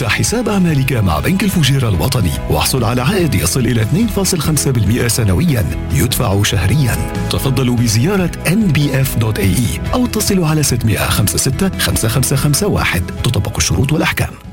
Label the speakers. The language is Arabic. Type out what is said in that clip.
Speaker 1: افتح حساب أعمالك مع بنك الفجيرة الوطني واحصل على عائد يصل إلى 2.5% سنويا يدفع شهريا. تفضلوا بزيارة nbf.ae أو اتصلوا على 656 5551. تطبق الشروط والأحكام.